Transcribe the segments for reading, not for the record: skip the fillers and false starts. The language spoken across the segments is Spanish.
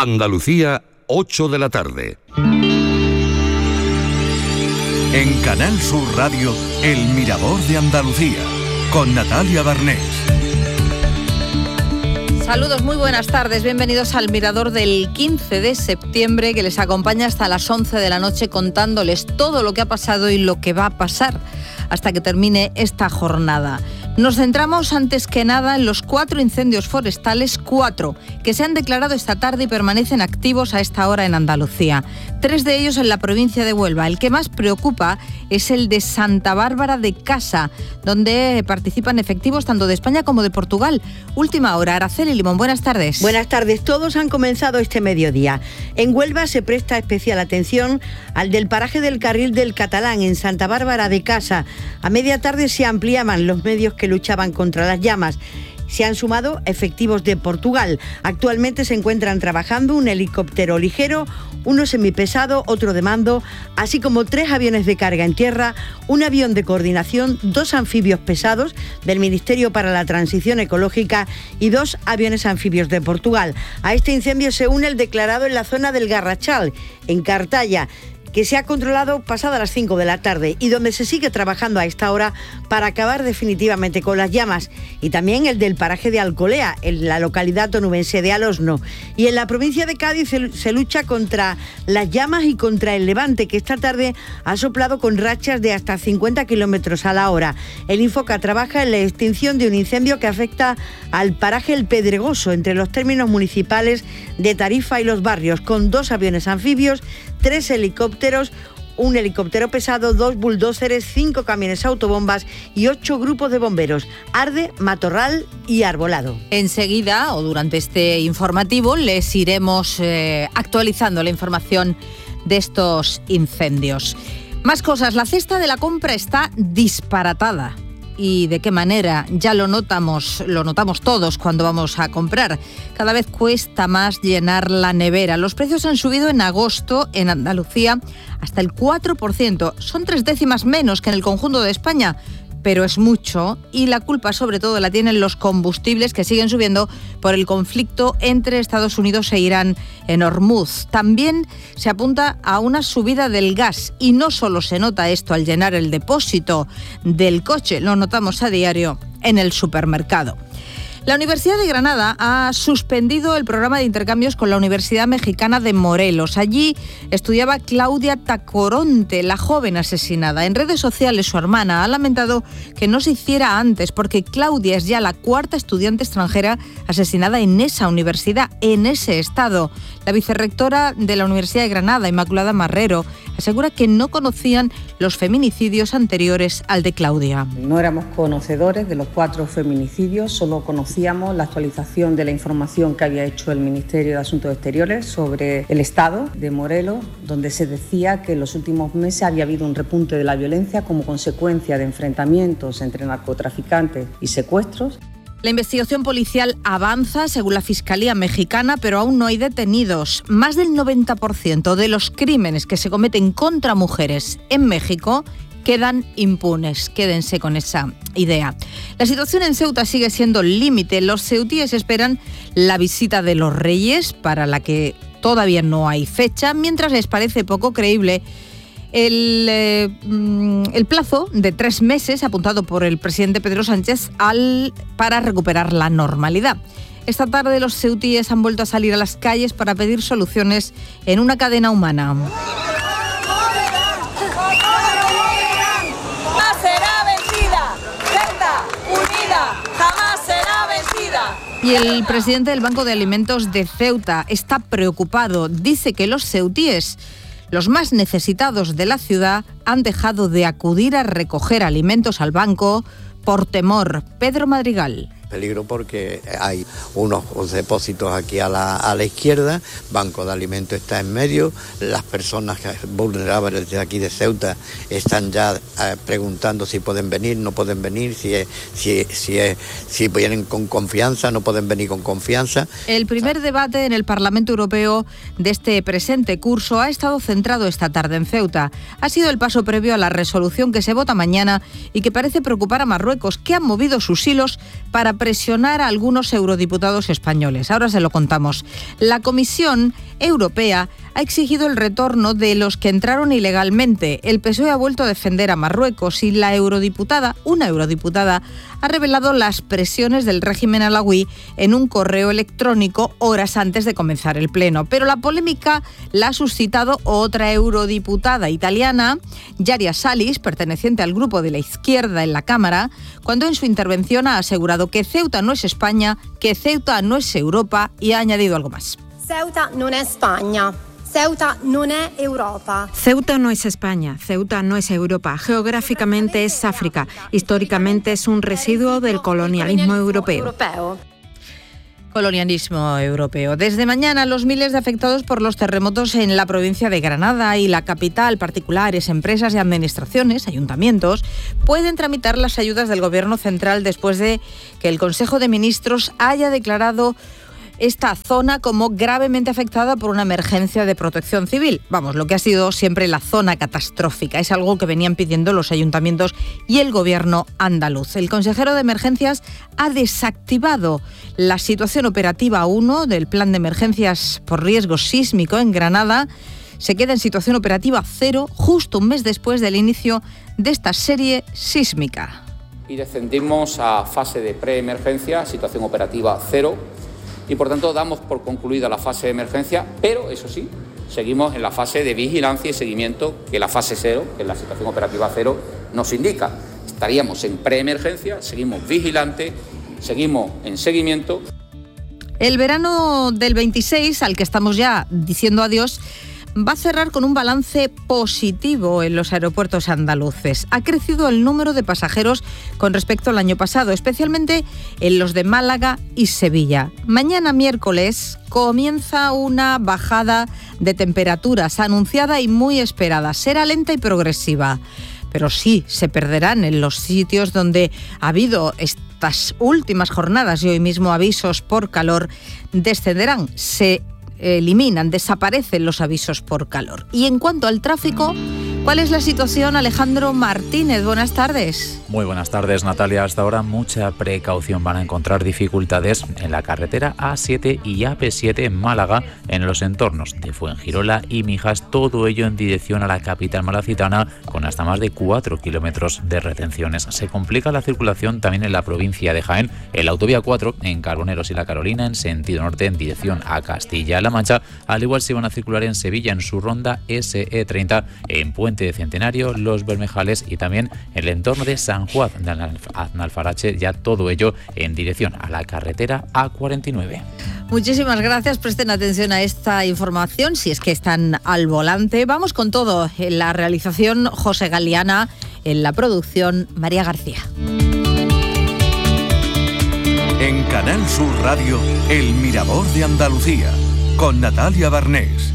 Andalucía, 8 de la tarde. En Canal Sur Radio, El Mirador de Andalucía, con Natalia Barnés. Saludos, muy buenas tardes, bienvenidos al Mirador del 15 de septiembre, que les acompaña hasta las 11 de la noche contándoles todo lo que ha pasado y lo que va a pasar hasta que termine esta jornada. Nos centramos antes que nada en los 4 incendios forestales, 4, que se han declarado esta tarde y permanecen activos a esta hora en Andalucía. 3 de ellos en la provincia de Huelva. El que más preocupa es el de Santa Bárbara de Casa, donde participan efectivos tanto de España como de Portugal. Última hora, Araceli Limón, buenas tardes. Buenas tardes, todos han comenzado este mediodía. En Huelva se presta especial atención al del paraje del Carril del Catalán, en Santa Bárbara de Casa. A media tarde se ampliaban los medios que luchaban contra las llamas. Se han sumado efectivos de Portugal. Actualmente se encuentran trabajando un helicóptero ligero, uno semipesado, otro de mando, así como 3 aviones de carga en tierra, un avión de coordinación, 2 anfibios pesados del Ministerio para la Transición Ecológica y 2 aviones anfibios de Portugal. A este incendio se une el declarado en la zona del Garrachal, en Cartaya, que se ha controlado pasada las 5 de la tarde y donde se sigue trabajando a esta hora para acabar definitivamente con las llamas. Y también el del paraje de Alcolea, en la localidad onubense de Alosno. Y en la provincia de Cádiz se lucha contra las llamas y contra el levante, que esta tarde ha soplado con rachas de hasta 50 kilómetros a la hora. El Infoca trabaja en la extinción de un incendio que afecta al paraje El Pedregoso, entre los términos municipales de Tarifa y Los Barrios, con 2 aviones anfibios, 3 helicópteros, un helicóptero pesado, 2 bulldózeres, 5 camiones autobombas y 8 grupos de bomberos. Arde, matorral y arbolado. Enseguida, o durante este informativo, les iremos actualizando la información de estos incendios. Más cosas, la cesta de la compra está disparatada. ¿Y de qué manera? Ya lo notamos todos cuando vamos a comprar. Cada vez cuesta más llenar la nevera. Los precios han subido en agosto en Andalucía hasta el 4%. Son 3 décimas menos que en el conjunto de España, pero es mucho, y la culpa sobre todo la tienen los combustibles, que siguen subiendo por el conflicto entre Estados Unidos e Irán en Hormuz. También se apunta a una subida del gas, y no solo se nota esto al llenar el depósito del coche, lo notamos a diario en el supermercado. La Universidad de Granada ha suspendido el programa de intercambios con la Universidad Mexicana de Morelos. Allí estudiaba Claudia Tacoronte, la joven asesinada. En redes sociales su hermana ha lamentado que no se hiciera antes, porque Claudia es ya la 4ª estudiante extranjera asesinada en esa universidad, en ese estado. La vicerrectora de la Universidad de Granada, Inmaculada Marrero, asegura que no conocían los feminicidios anteriores al de Claudia. No éramos conocedores de los 4 feminicidios, solo conocíamos la actualización de la información que había hecho el Ministerio de Asuntos Exteriores sobre el estado de Morelos, donde se decía que en los últimos meses había habido un repunte de la violencia como consecuencia de enfrentamientos entre narcotraficantes y secuestros. La investigación policial avanza, según la Fiscalía mexicana, pero aún no hay detenidos. Más del 90% de los crímenes que se cometen contra mujeres en México quedan impunes. Quédense con esa idea. La situación en Ceuta sigue siendo límite. Los ceutíes esperan la visita de los Reyes, para la que todavía no hay fecha, mientras les parece poco creíble el plazo de 3 meses apuntado por el presidente Pedro Sánchez para recuperar la normalidad. Esta tarde los ceutíes han vuelto a salir a las calles para pedir soluciones en una cadena humana. Y el presidente del Banco de Alimentos de Ceuta está preocupado. Dice que los ceutíes, los más necesitados de la ciudad, han dejado de acudir a recoger alimentos al banco por temor. Pedro Madrigal. Peligro porque hay unos depósitos aquí a la izquierda, Banco de Alimentos está en medio, las personas vulnerables de aquí de Ceuta están ya preguntando si pueden venir, no pueden venir, si vienen con confianza, no pueden venir con confianza. El primer debate en el Parlamento Europeo de este presente curso ha estado centrado esta tarde en Ceuta. Ha sido el paso previo a la resolución que se vota mañana y que parece preocupar a Marruecos, que ha movido sus hilos para presionar a algunos eurodiputados españoles. Ahora se lo contamos. La Comisión Europea ha exigido el retorno de los que entraron ilegalmente. El PSOE ha vuelto a defender a Marruecos y una eurodiputada, ha revelado las presiones del régimen alauí en un correo electrónico horas antes de comenzar el pleno. Pero la polémica la ha suscitado otra eurodiputada italiana, Ilaria Salis, perteneciente al grupo de la izquierda en la Cámara, cuando en su intervención ha asegurado que Ceuta no es España, que Ceuta no es Europa y ha añadido algo más. Ceuta no es España. Ceuta no es Europa. Ceuta no es España, Ceuta no es Europa. Geográficamente es África. Históricamente es un residuo del colonialismo europeo. Colonialismo europeo. Desde mañana, los miles de afectados por los terremotos en la provincia de Granada y la capital, particulares, empresas y administraciones, ayuntamientos, pueden tramitar las ayudas del Gobierno central después de que el Consejo de Ministros haya declarado esta zona como gravemente afectada por una emergencia de protección civil. Vamos, lo que ha sido siempre la zona catastrófica. Es algo que venían pidiendo los ayuntamientos y el gobierno andaluz. El consejero de Emergencias ha desactivado la situación operativa 1 del plan de emergencias por riesgo sísmico en Granada. Se queda en situación operativa 0 justo un mes después del inicio de esta serie sísmica. Y descendimos a fase de preemergencia, situación operativa 0. Y por tanto damos por concluida la fase de emergencia, pero eso sí, seguimos en la fase de vigilancia y seguimiento que la fase 0, que es la situación operativa 0, nos indica. Estaríamos en preemergencia, seguimos vigilantes, seguimos en seguimiento. El verano del 26, al que estamos ya diciendo adiós, va a cerrar con un balance positivo en los aeropuertos andaluces. Ha crecido el número de pasajeros con respecto al año pasado, especialmente en los de Málaga y Sevilla. Mañana miércoles comienza una bajada de temperaturas anunciada y muy esperada. Será lenta y progresiva, pero sí se perderán en los sitios donde ha habido estas últimas jornadas y hoy mismo avisos por calor. Descenderán, se eliminan, desaparecen los avisos por calor. Y en cuanto al tráfico, ¿cuál es la situación? Alejandro Martínez, buenas tardes. Muy buenas tardes, Natalia. Hasta ahora mucha precaución. Van a encontrar dificultades en la carretera A7 y AP7 en Málaga, en los entornos de Fuengirola y Mijas, todo ello en dirección a la capital malacitana, con hasta más de 4 kilómetros de retenciones. Se complica la circulación también en la provincia de Jaén, en la autovía 4, en Carboneros y La Carolina, en sentido norte, en dirección a Castilla-La Mancha. Al igual se van a circular en Sevilla, en su ronda SE30, en Puente de Centenario, Los Bermejales y también en el entorno de San Juan de Aznalfarache, ya todo ello en dirección a la carretera A49. Muchísimas gracias, presten atención a esta información si es que están al volante. Vamos con todo, en la realización José Galeana, en la producción María García. En Canal Sur Radio, El Mirador de Andalucía, con Natalia Barnés.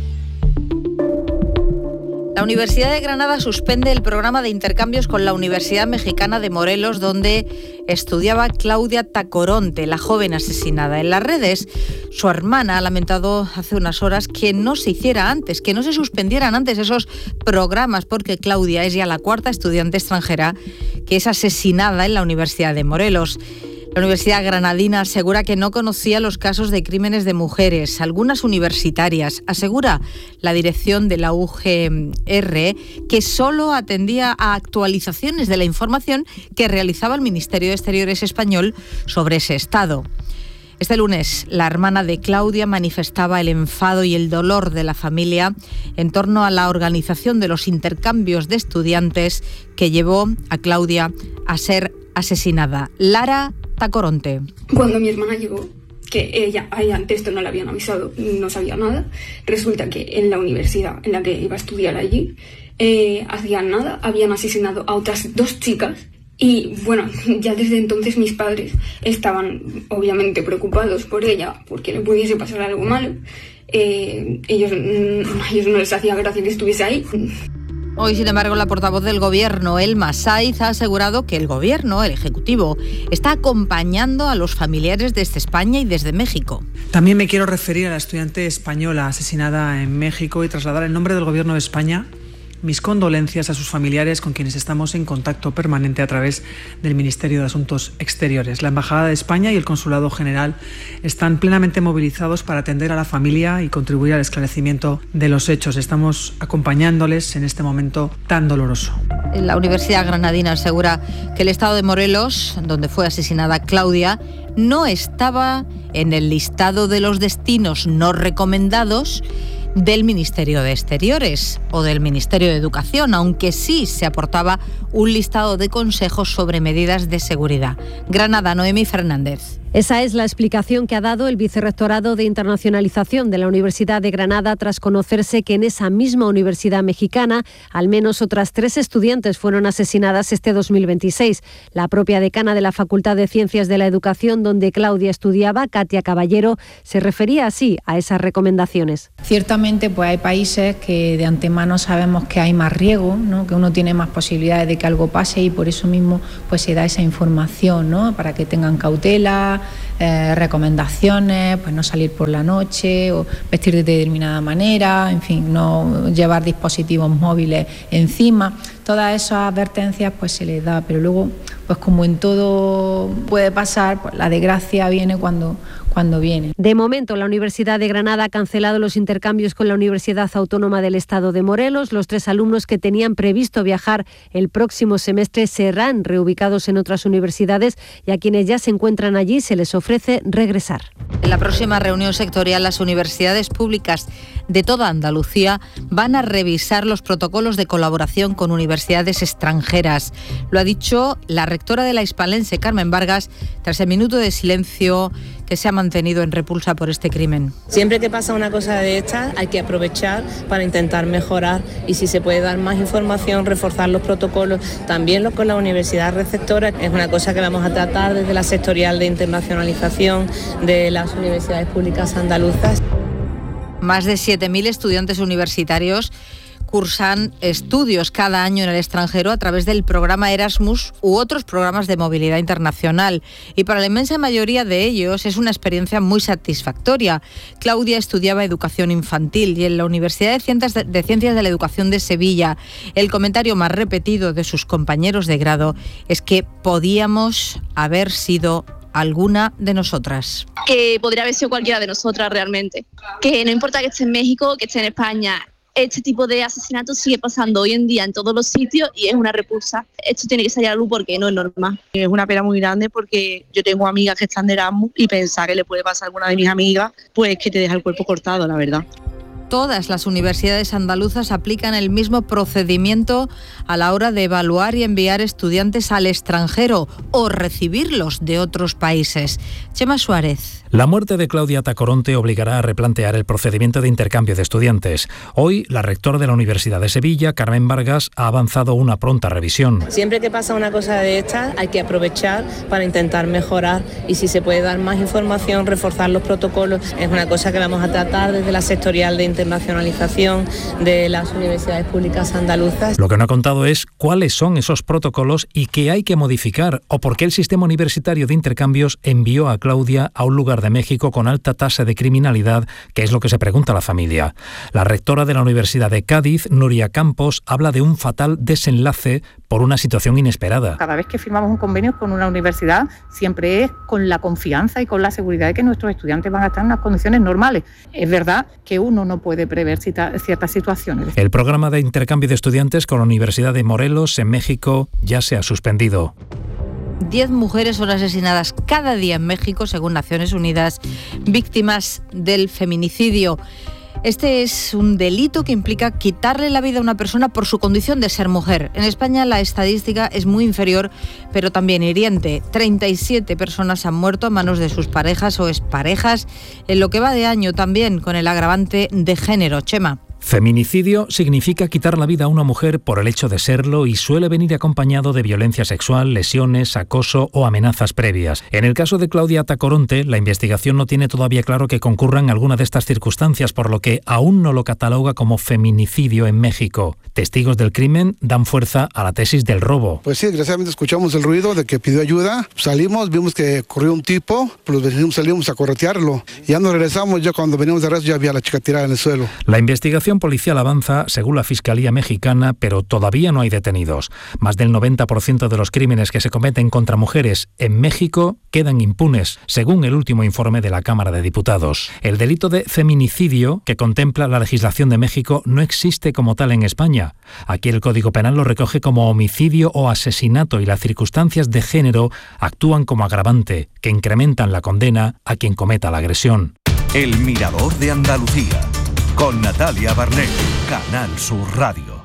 La Universidad de Granada suspende el programa de intercambios con la Universidad Mexicana de Morelos, donde estudiaba Claudia Tacoronte, la joven asesinada. En las redes, su hermana ha lamentado hace unas horas que no se hiciera antes, que no se suspendieran antes esos programas, porque Claudia es ya la cuarta estudiante extranjera que es asesinada en la Universidad de Morelos. La Universidad Granadina asegura que no conocía los casos de crímenes de mujeres, algunas universitarias. Asegura la dirección de la UGR que solo atendía a actualizaciones de la información que realizaba el Ministerio de Exteriores español sobre ese estado. Este lunes, la hermana de Claudia manifestaba el enfado y el dolor de la familia en torno a la organización de los intercambios de estudiantes que llevó a Claudia a ser asesinada. Lara Tacoronte. Cuando mi hermana llegó, que ella antes esto no le habían avisado, no sabía nada, resulta que en la universidad en la que iba a estudiar allí, hacían nada, habían asesinado a otras 2 chicas. Y bueno, ya desde entonces mis padres estaban obviamente preocupados por ella, porque le pudiese pasar algo malo. A ellos no les hacía gracia que estuviese ahí. Hoy, sin embargo, la portavoz del Gobierno, Elma Saiz, ha asegurado que el Gobierno, el Ejecutivo, está acompañando a los familiares desde España y desde México. También me quiero referir a la estudiante española asesinada en México y trasladar en nombre del Gobierno de España mis condolencias a sus familiares con quienes estamos en contacto permanente a través del Ministerio de Asuntos Exteriores. La Embajada de España y el Consulado General están plenamente movilizados para atender a la familia y contribuir al esclarecimiento de los hechos. Estamos acompañándoles en este momento tan doloroso. La Universidad Granadina asegura que el estado de Morelos, donde fue asesinada Claudia, no estaba en el listado de los destinos no recomendados del Ministerio de Exteriores o del Ministerio de Educación, aunque sí se aportaba un listado de consejos sobre medidas de seguridad. Granada, Noemí Fernández. Esa es la explicación que ha dado el Vicerrectorado de Internacionalización de la Universidad de Granada tras conocerse que en esa misma universidad mexicana al menos otras 3 estudiantes fueron asesinadas este 2026. La propia decana de la Facultad de Ciencias de la Educación, donde Claudia estudiaba, Katia Caballero, se refería así a esas recomendaciones. Ciertamente pues hay países que de antemano sabemos que hay más riesgo, ¿no? Que uno tiene más posibilidades de que algo pase y por eso mismo pues se da esa información, ¿no? Para que tengan cautela, recomendaciones, pues no salir por la noche o vestir de determinada manera, en fin, no llevar dispositivos móviles encima. Todas esas advertencias pues se les da, pero luego, pues como en todo puede pasar, pues la desgracia viene cuando viene. De momento, la Universidad de Granada ha cancelado los intercambios con la Universidad Autónoma del Estado de Morelos. Los 3 alumnos que tenían previsto viajar el próximo semestre serán reubicados en otras universidades y a quienes ya se encuentran allí se les ofrece regresar. En la próxima reunión sectorial, las universidades públicas de toda Andalucía van a revisar los protocolos de colaboración con universidades extranjeras. Lo ha dicho la rectora de la Hispalense, Carmen Vargas, tras el minuto de silencio que se ha mantenido en repulsa por este crimen. Siempre que pasa una cosa de estas hay que aprovechar para intentar mejorar y si se puede dar más información, reforzar los protocolos, también con la universidad receptora. Es una cosa que vamos a tratar desde la sectorial de internacionalización de las universidades públicas andaluzas. Más de 7.000 estudiantes universitarios cursan estudios cada año en el extranjero a través del programa Erasmus u otros programas de movilidad internacional. Y para la inmensa mayoría de ellos es una experiencia muy satisfactoria. Claudia estudiaba educación infantil y en la Universidad de Ciencias de la Educación de Sevilla. El comentario más repetido de sus compañeros de grado es que podíamos haber sido alguna de nosotras. Que podría haber sido cualquiera de nosotras realmente. Que no importa que esté en México, que esté en España. Este tipo de asesinatos sigue pasando hoy en día en todos los sitios y es una repulsa. Esto tiene que salir a la luz porque no es normal. Es una pena muy grande porque yo tengo amigas que están de Erasmus y pensar que le puede pasar a alguna de mis amigas, pues que te deja el cuerpo cortado, la verdad. Todas las universidades andaluzas aplican el mismo procedimiento a la hora de evaluar y enviar estudiantes al extranjero o recibirlos de otros países. Chema Suárez. La muerte de Claudia Tacoronte obligará a replantear el procedimiento de intercambio de estudiantes. Hoy, la rectora de la Universidad de Sevilla, Carmen Vargas, ha avanzado una pronta revisión. Siempre que pasa una cosa de estas hay que aprovechar para intentar mejorar y si se puede dar más información, reforzar los protocolos. Es una cosa que vamos a tratar desde la sectorial de internacionalización de las universidades públicas andaluzas. Lo que no ha contado es cuáles son esos protocolos y qué hay que modificar o por qué el sistema universitario de intercambios envió a Claudia a un lugar de México con alta tasa de criminalidad, que es lo que se pregunta la familia. La rectora de la Universidad de Cádiz, Nuria Campos, habla de un fatal desenlace por una situación inesperada. Cada vez que firmamos un convenio con una universidad, siempre es con la confianza y con la seguridad de que nuestros estudiantes van a estar en unas condiciones normales. Es verdad que uno no puede prever ciertas situaciones. El programa de intercambio de estudiantes con la Universidad de Morelos, en México, ya se ha suspendido. 10 mujeres son asesinadas cada día en México, según Naciones Unidas, víctimas del feminicidio. Este es un delito que implica quitarle la vida a una persona por su condición de ser mujer. En España la estadística es muy inferior, pero también hiriente. 37 personas han muerto a manos de sus parejas o exparejas en lo que va de año, también con el agravante de género. Chema. Feminicidio significa quitar la vida a una mujer por el hecho de serlo y suele venir acompañado de violencia sexual, lesiones, acoso o amenazas previas. En el caso de Claudia Tacoronte, la investigación no tiene todavía claro que concurran alguna de estas circunstancias, por lo que aún no lo cataloga como feminicidio en México. Testigos del crimen dan fuerza a la tesis del robo. Pues sí, desgraciadamente escuchamos el ruido de que pidió ayuda. Salimos, vimos que corrió un tipo, los vecinos salimos a corretearlo. Ya nos regresamos, ya cuando venimos de regreso ya había a la chica tirada en el suelo. La investigación investigación policial avanza, según la Fiscalía mexicana, pero todavía no hay detenidos. Más del 90% de los crímenes que se cometen contra mujeres en México quedan impunes, según el último informe de la Cámara de Diputados. El delito de feminicidio, que contempla la legislación de México, no existe como tal en España. Aquí el Código Penal lo recoge como homicidio o asesinato y las circunstancias de género actúan como agravante, que incrementan la condena a quien cometa la agresión. El Mirador de Andalucía, con Natalia Barnés, Canal Sur Radio.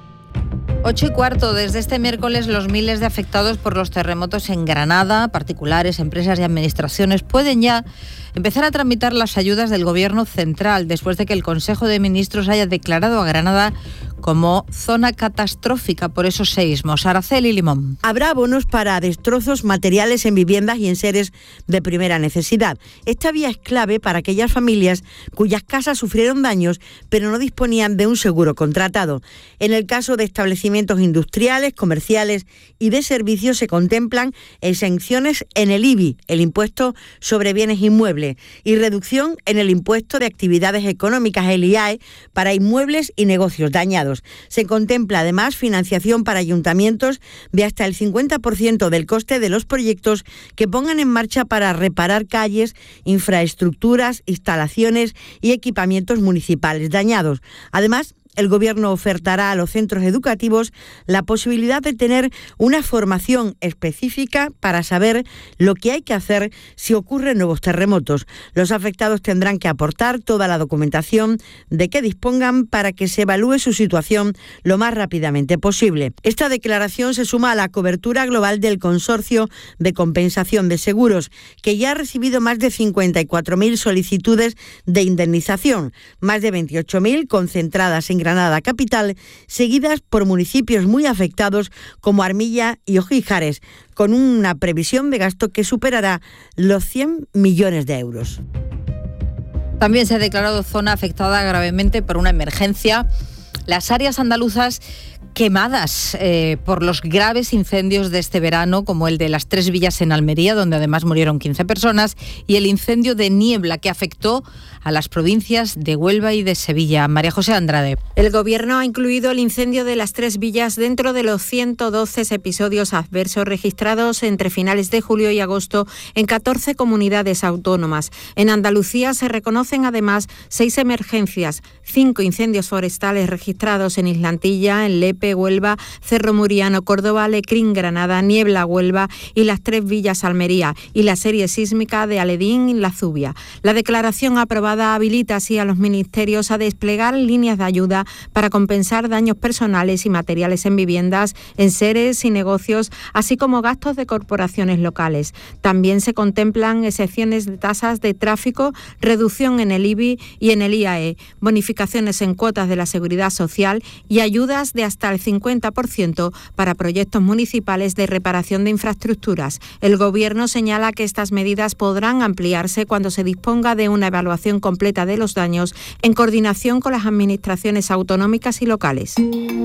8:15. Desde este miércoles, los miles de afectados por los terremotos en Granada, particulares, empresas y administraciones, pueden ya empezar a tramitar las ayudas del Gobierno central, después de que el Consejo de Ministros haya declarado a Granada como zona catastrófica por esos seísmos. Araceli Limón. Habrá bonos para destrozos materiales en viviendas y en seres de primera necesidad. Esta vía es clave para aquellas familias cuyas casas sufrieron daños, pero no disponían de un seguro contratado. En el caso de establecimientos industriales, comerciales y de servicios, se contemplan exenciones en el IBI, el impuesto sobre bienes inmuebles, y reducción en el impuesto de actividades económicas, el IAE, para inmuebles y negocios dañados. Se contempla además financiación para ayuntamientos de hasta el 50% del coste de los proyectos que pongan en marcha para reparar calles, infraestructuras, instalaciones y equipamientos municipales dañados. Además, el Gobierno ofertará a los centros educativos la posibilidad de tener una formación específica para saber lo que hay que hacer si ocurren nuevos terremotos. Los afectados tendrán que aportar toda la documentación de que dispongan para que se evalúe su situación lo más rápidamente posible. Esta declaración se suma a la cobertura global del Consorcio de Compensación de Seguros, que ya ha recibido más de 54.000 solicitudes de indemnización, más de 28.000 concentradas en Granada capital, seguidas por municipios muy afectados como Armilla y Ojíjares, con una previsión de gasto que superará los 100 millones de euros. También se ha declarado zona afectada gravemente por una emergencia las áreas andaluzas quemadas por los graves incendios de este verano, como el de las 3 villas en Almería, donde además murieron 15 personas, y el incendio de Niebla, que afectó a las provincias de Huelva y de Sevilla. María José Andrade. El Gobierno ha incluido el incendio de las 3 villas dentro de los 112 episodios adversos registrados entre finales de julio y agosto en 14 comunidades autónomas. En Andalucía se reconocen además 6 emergencias, 5 incendios forestales registrados en Islantilla, en Lepe, Huelva, Cerro Muriano, Córdoba, Lecrín, Granada, Niebla, Huelva y las 3 villas Almería, y la serie sísmica de Aledín y La Zubia. La declaración aprobada habilita así a los ministerios a desplegar líneas de ayuda para compensar daños personales y materiales en viviendas, enseres y negocios, así como gastos de corporaciones locales. También se contemplan excepciones de tasas de tráfico, reducción en el IBI y en el IAE, bonificaciones en cuotas de la Seguridad Social y ayudas de hasta el 50% para proyectos municipales de reparación de infraestructuras. El Gobierno señala que estas medidas podrán ampliarse cuando se disponga de una evaluación completa de los daños en coordinación con las administraciones autonómicas y locales.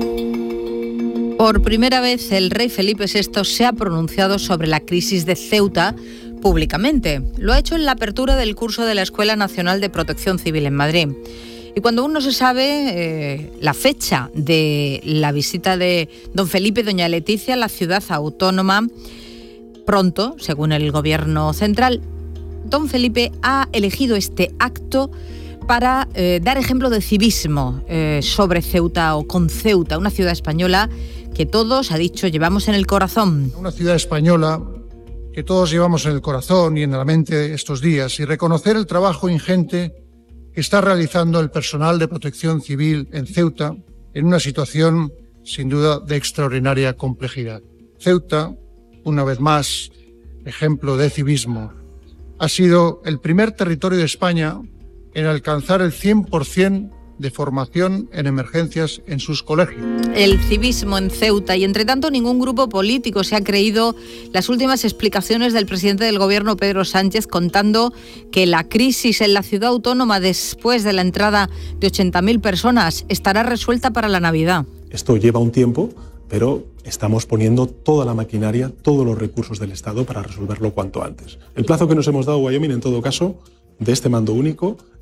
Por primera vez, el rey Felipe VI se ha pronunciado sobre la crisis de Ceuta públicamente. Lo ha hecho en la apertura del curso de la Escuela Nacional de Protección Civil en Madrid. Y cuando aún no se sabe la fecha de la visita de don Felipe y doña Leticia a la ciudad autónoma, pronto, según el Gobierno central, don Felipe ha elegido este acto para dar ejemplo de civismo sobre Ceuta o con Ceuta, una ciudad española que todos, ha dicho, llevamos en el corazón. Una ciudad española que todos llevamos en el corazón y en la mente estos días, y reconocer el trabajo ingente que está realizando el personal de protección civil en Ceuta en una situación sin duda de extraordinaria complejidad. Ceuta, una vez más, ejemplo de civismo, ha sido el primer territorio de España en alcanzar el 100% de formación en emergencias en sus colegios. El civismo en Ceuta, y entre tanto ningún grupo político se ha creído las últimas explicaciones del presidente del Gobierno, Pedro Sánchez, contando que la crisis en la ciudad autónoma después de la entrada de 80.000 personas estará resuelta para la Navidad. Esto lleva un tiempo, pero estamos poniendo toda la maquinaria, todos los recursos del Estado para resolverlo cuanto antes. El plazo que nos hemos dado, Wyoming, en todo caso, de este mando único,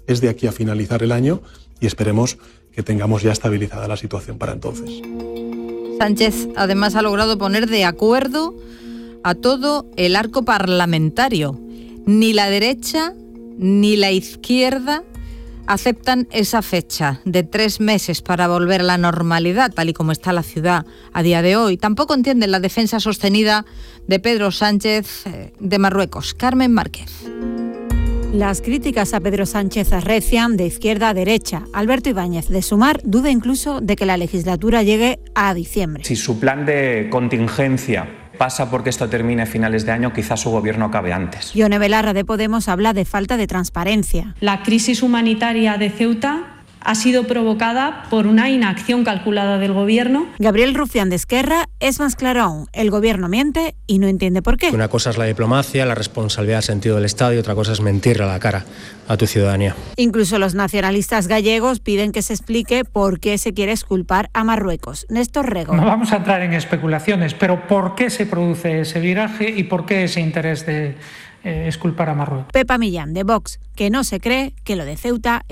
es de aquí a finalizar el año y esperemos que tengamos ya estabilizada la situación para entonces. Sánchez además ha logrado poner de acuerdo a todo el arco parlamentario. Ni la derecha ni la izquierda aceptan esa fecha de 3 meses para volver a la normalidad, tal y como está la ciudad a día de hoy. Tampoco entienden la defensa sostenida de Pedro Sánchez de Marruecos. Carmen Márquez. Las críticas a Pedro Sánchez arrecian de izquierda a derecha. Alberto Ibáñez, de Sumar, duda incluso de que la legislatura llegue a diciembre. Si su plan de contingencia pasa porque esto termine a finales de año, quizás su gobierno acabe antes. Ione Belarra, de Podemos, habla de falta de transparencia. La crisis humanitaria de Ceuta ha sido provocada por una inacción calculada del Gobierno. Gabriel Rufián, de Esquerra, es más claro aún. El Gobierno miente y no entiende por qué. Una cosa es la diplomacia, la responsabilidad, el sentido del Estado, y otra cosa es mentirle a la cara a tu ciudadanía. Incluso los nacionalistas gallegos piden que se explique por qué se quiere exculpar a Marruecos. Néstor Rego. No vamos a entrar en especulaciones, pero ¿por qué se produce ese viraje y por qué ese interés de exculpar a Marruecos? Pepa Millán, de Vox, que no se cree que lo de Ceuta